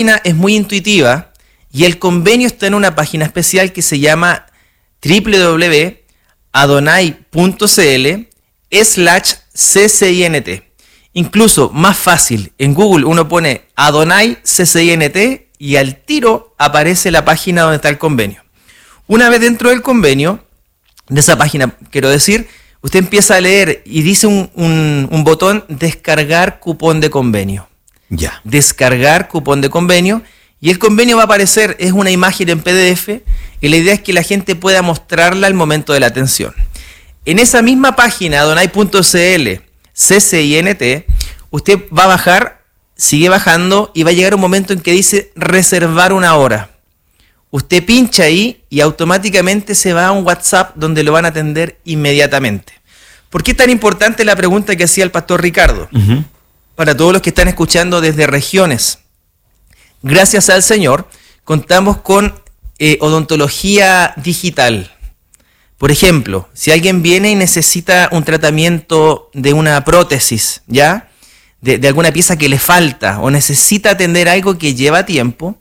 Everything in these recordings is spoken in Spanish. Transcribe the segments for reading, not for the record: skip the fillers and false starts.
Es muy intuitiva y el convenio está en una página especial que se llama www.adonai.cl/CCINT. Incluso más fácil, en Google uno pone Adonai CCINT y al tiro aparece la página donde está el convenio. Una vez dentro del convenio, de esa página quiero decir, usted empieza a leer y dice un botón descargar cupón de convenio. Ya. Descargar cupón de convenio y el convenio va a aparecer, es una imagen en PDF y la idea es que la gente pueda mostrarla al momento de la atención. En esa misma página, adonai.cl/CCINT, usted va a bajar, sigue bajando y va a llegar un momento en que dice reservar una hora. Usted pincha ahí y automáticamente se va a un WhatsApp donde lo van a atender inmediatamente. ¿Por qué es tan importante la pregunta que hacía el pastor Ricardo? Uh-huh. Para todos los que están escuchando desde regiones. Gracias al Señor, contamos con odontología digital. Por ejemplo, si alguien viene y necesita un tratamiento de una prótesis, ¿ya? De alguna pieza que le falta o necesita atender algo que lleva tiempo,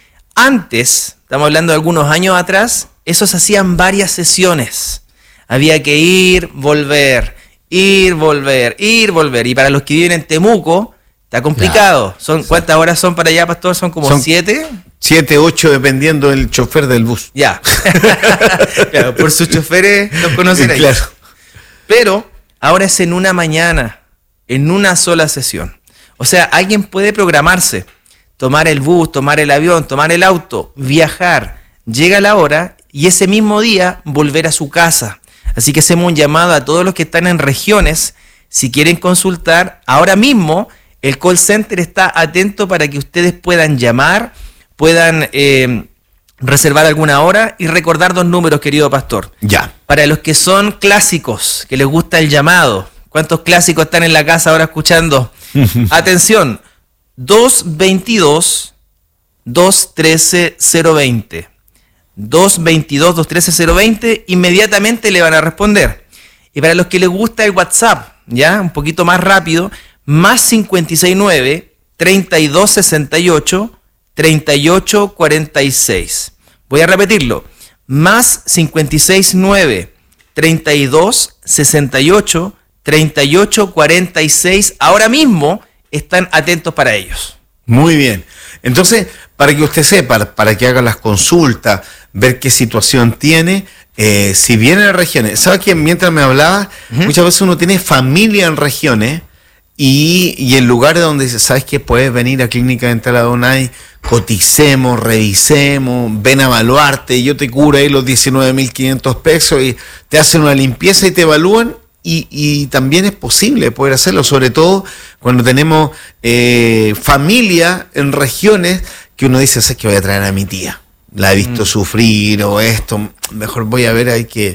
antes, estamos hablando de algunos años atrás, eso se hacían varias sesiones. Había que ir, volver. Ir, volver. Y para los que viven en Temuco, está complicado. ¿Cuántas horas son para allá, pastor? ¿Son como 7? 7, 8, dependiendo del chofer del bus. Ya. Claro, por sus choferes los conoceréis. Claro. Pero ahora es en una mañana, en una sola sesión. O sea, alguien puede programarse, tomar el bus, tomar el avión, tomar el auto, viajar, llega la hora y ese mismo día volver a su casa. Así que hacemos un llamado a todos los que están en regiones, si quieren consultar, ahora mismo el call center está atento para que ustedes puedan llamar, puedan reservar alguna hora y recordar 2 números, querido pastor. Ya. Para los que son clásicos, que les gusta el llamado, ¿cuántos clásicos están en la casa ahora escuchando? Atención, 222-213-020. 222-213-020, inmediatamente le van a responder. Y para los que les gusta el WhatsApp, ya, un poquito más rápido, más 569-3268-3846. Voy a repetirlo, más 569-3268-3846. Ahora mismo están atentos para ellos. Muy bien. Entonces, para que usted sepa, para que haga las consultas, ver qué situación tiene, si viene de regiones. ¿Sabe que mientras me hablaba, muchas veces uno tiene familia en regiones y en lugares donde dice, ¿sabes qué? Puedes venir a Clínica Dental Adonai, coticemos, revisemos, ven a evaluarte, yo te cubro ahí los 19.500 pesos y te hacen una limpieza y te evalúan. Y también es posible poder hacerlo, sobre todo cuando tenemos familia en regiones que uno dice, ¿sabes qué? Voy a traer a mi tía, la he visto sufrir o esto, mejor voy a ver ahí qué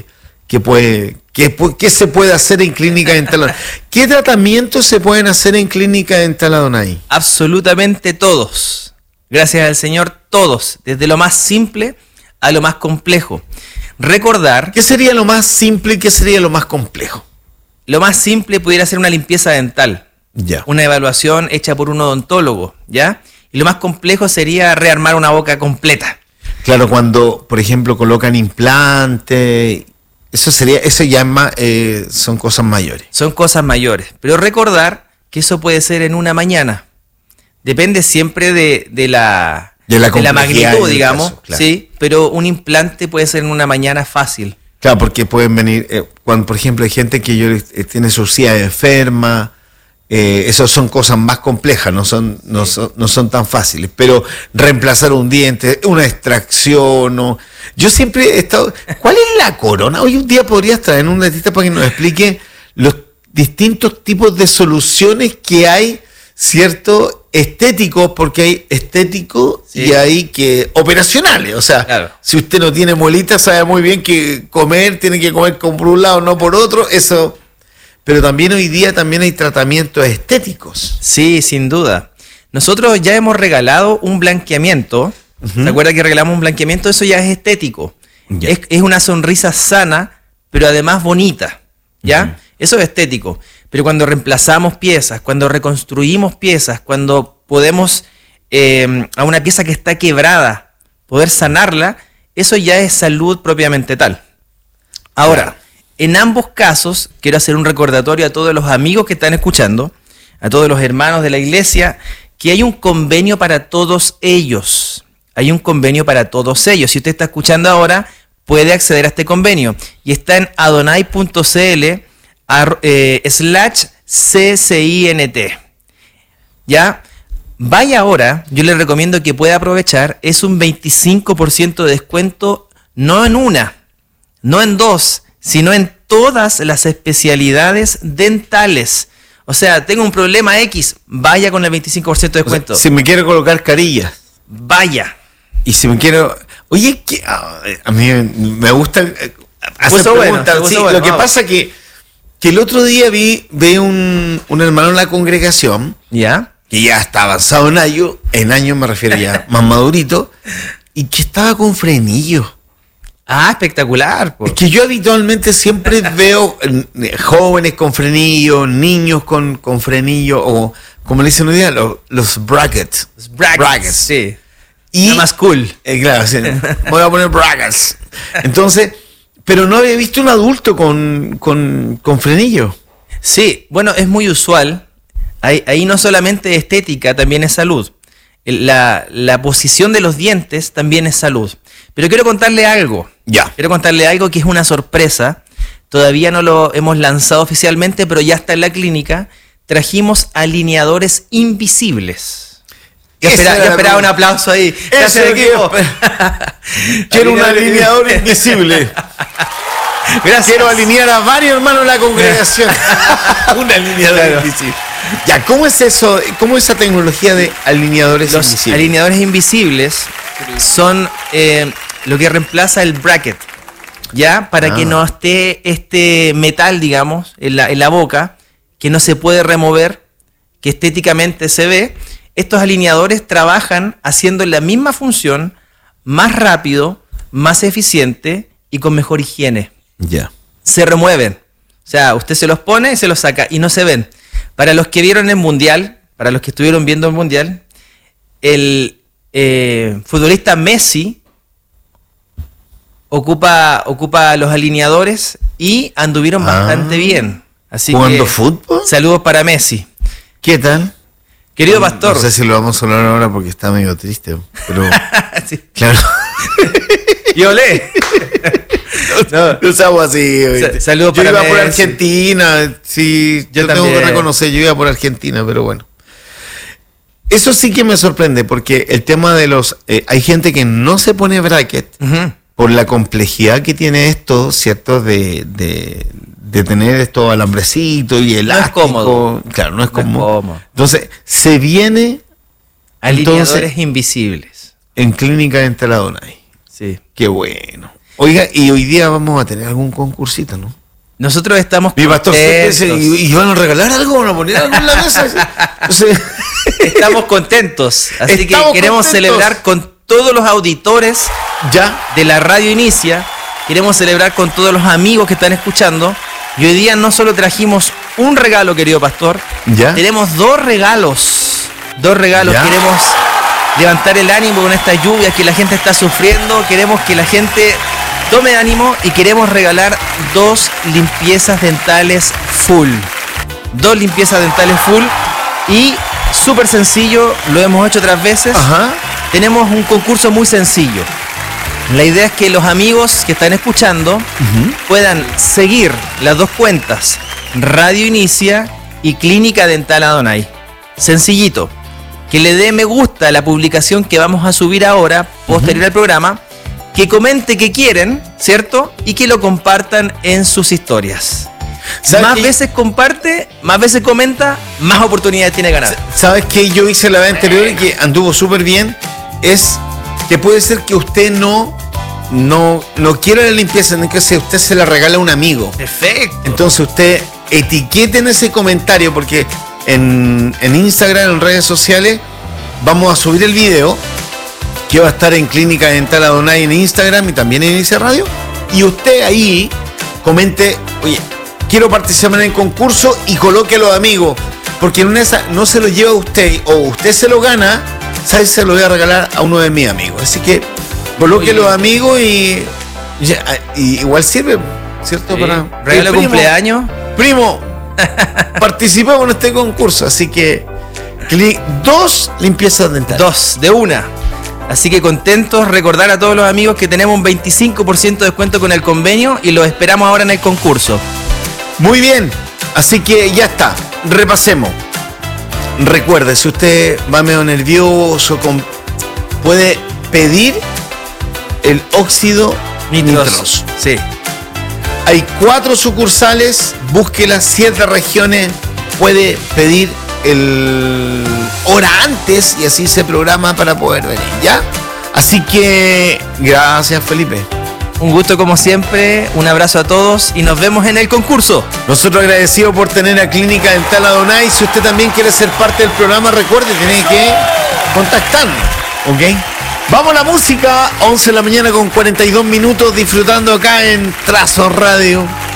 se puede hacer en Clínica Dental Adonai. ¿Qué tratamientos se pueden hacer en Clínica Dental Adonai? Absolutamente todos, gracias al Señor, todos, desde lo más simple a lo más complejo. Recordar... ¿Qué sería lo más simple y qué sería lo más complejo? Lo más simple pudiera ser una limpieza dental, ya. Una evaluación hecha por un odontólogo, ¿ya? Y lo más complejo sería rearmar una boca completa. Claro, cuando, por ejemplo, colocan implante, eso ya son cosas mayores. Son cosas mayores, pero recordar que eso puede ser en una mañana. Depende siempre de la magnitud, digamos, caso, claro. Sí, pero un implante puede ser en una mañana fácil. Claro, porque pueden venir, cuando por ejemplo hay gente que tiene cirugía enferma, esas son cosas más complejas, no son tan fáciles, pero reemplazar un diente, una extracción, yo siempre he estado, ¿cuál es la corona? Hoy un día podrías traer un dentista para que nos explique los distintos tipos de soluciones que hay, ¿cierto? Estéticos, porque hay estéticos y hay operacionales, o sea, claro. Si usted no tiene muelitas, sabe muy bien que tiene que comer por un lado, no por otro, eso. Pero también hoy día hay tratamientos estéticos. Sí, sin duda. Nosotros ya hemos regalado un blanqueamiento, ¿se acuerda que regalamos un blanqueamiento? Eso ya es estético, es una sonrisa sana, pero además bonita, ¿ya? Eso es estético. Pero cuando reemplazamos piezas, cuando reconstruimos piezas, cuando podemos a una pieza que está quebrada, poder sanarla, eso ya es salud propiamente tal. Ahora, claro, en ambos casos, quiero hacer un recordatorio a todos los amigos que están escuchando, a todos los hermanos de la iglesia, que hay un convenio para todos ellos. Hay un convenio para todos ellos. Si usted está escuchando ahora, puede acceder a este convenio. Y está en adonai.cl/CCINT. ¿Ya? Vaya ahora, yo le recomiendo que pueda aprovechar, es un 25% de descuento, no en una, no en dos, sino en todas las especialidades dentales. O sea, tengo un problema X, vaya con el 25% de descuento. O sea, si me quiero colocar carillas, vaya. Y si me quiero... Oye, a mí me gusta hacer preguntas. Sí, bueno, lo que pasa que el otro día vi un hermano en la congregación, ¿ya? Que ya está avanzado en años me refiero ya, más madurito, y que estaba con frenillo. Ah, espectacular. Es que yo habitualmente siempre veo jóvenes con frenillo, niños con frenillo, o como le dicen hoy día, los brackets. Los brackets, sí. Y más cool. Claro, sí, voy a poner brackets. Entonces, pero no había visto un adulto con frenillo. Sí, bueno, es muy usual. Ahí no solamente estética, también es salud. La posición de los dientes también es salud. Pero quiero contarle algo. Ya. Quiero contarle algo que es una sorpresa. Todavía no lo hemos lanzado oficialmente, pero ya está en la clínica. Trajimos alineadores invisibles. Yo esperaba un aplauso ahí. Gracias, equipo. Quiero un alineador invisible. Gracias. Quiero alinear a varios hermanos en la congregación. Un alineador invisible. Ya, ¿cómo es eso? ¿Cómo es esa tecnología de alineadores invisibles? Los alineadores invisibles son lo que reemplaza el bracket, ¿ya? Para que no esté este metal, digamos, en la boca, que no se puede remover, que estéticamente se ve. Estos alineadores trabajan haciendo la misma función, más rápido, más eficiente y con mejor higiene. Ya. Se remueven. O sea, usted se los pone y se los saca y no se ven. Para los que vieron el Mundial, para los que estuvieron viendo el Mundial, el futbolista Messi ocupa los alineadores y anduvieron bastante bien. Así ¿jugando que, fútbol? Saludos para Messi. ¿Qué tal? Querido pastor. No sé si lo vamos a hablar ahora porque está medio triste, pero... Sí. Claro. Y olé. No seamos así. Saludos para Messi. Yo iba por Messi. Argentina. Sí, yo tengo que reconocer, yo iba por Argentina, pero bueno. Eso sí que me sorprende porque el tema de los... hay gente que no se pone bracket por la complejidad que tiene esto, ¿cierto? De tener estos alambrecitos y elástico. No es cómodo. Claro, no es cómodo. Entonces, se viene... Alineadores invisibles. En Clínica Dental Adonai. Sí. Qué bueno. Oiga, y hoy día vamos a tener algún concursito, ¿no? Nosotros estamos mi pastor ¿y van a regalar algo? ¿Van a poner algo en la mesa? Entonces, estamos contentos. Así que queremos celebrar con todos los auditores ya de la Radio Inicia. Queremos celebrar con todos los amigos que están escuchando. Y hoy día no solo trajimos un regalo, querido pastor. ¿Ya? Tenemos dos regalos. ¿Ya? Queremos levantar el ánimo con estas lluvias que la gente está sufriendo. Queremos que la gente tome ánimo y queremos regalar 2 limpiezas dentales full. 2 limpiezas dentales full y súper sencillo, lo hemos hecho otras veces. Ajá. Tenemos un concurso muy sencillo. La idea es que los amigos que están escuchando puedan seguir las 2 cuentas, Radio Inicia y Clínica Dental Adonai. Sencillito. Que le dé me gusta a la publicación que vamos a subir ahora, posterior al programa, que comente que quieren, ¿cierto? Y que lo compartan en sus historias. Más veces comparte, más veces comenta, más oportunidades tiene de ganar. ¿Sabes qué yo hice la vez anterior y que anduvo súper bien? Es que puede ser que usted no quiera la limpieza, sino que usted se la regala a un amigo. Perfecto. Entonces usted etiquete en ese comentario, porque en Instagram, en redes sociales, vamos a subir el video que va a estar en Clínica Dental Adonai en Instagram y también en Inicia Radio. Y usted ahí comente, oye, quiero participar en el concurso y colóquelo de amigo. Porque en esa no se lo lleva usted o usted se lo gana, ¿sabes? Se lo voy a regalar a uno de mis amigos. Así que coloque los amigos y igual sirve, ¿cierto? Sí. Para Regalo de cumpleaños. Primo, participamos en este concurso. Así que 2 limpiezas dentales. 2, de una. Así que contentos, recordar a todos los amigos que tenemos un 25% de descuento con el convenio y los esperamos ahora en el concurso. Muy bien, así que ya está, repasemos. Recuerde, si usted va medio nervioso, puede pedir el óxido nitroso. Sí. Hay 4 sucursales, búsquelas, 7 regiones, puede pedir el hora antes y así se programa para poder venir, ¿ya? Así que gracias, Felipe. Un gusto como siempre, un abrazo a todos y nos vemos en el concurso. Nosotros agradecidos por tener a Clínica Dental Adonai. Si usted también quiere ser parte del programa, recuerde, tiene que contactarnos, ¿ok? Vamos a la música, 11 de la mañana con 42 minutos, disfrutando acá en Trazo Radio.